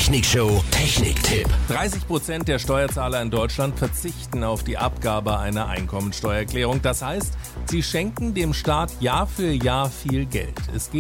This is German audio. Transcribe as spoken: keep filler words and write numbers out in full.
Technikshow Techniktipp. dreißig Prozent der Steuerzahler in Deutschland verzichten auf die Abgabe einer Einkommensteuererklärung. Das heißt, sie schenken dem Staat Jahr für Jahr viel Geld. Es geht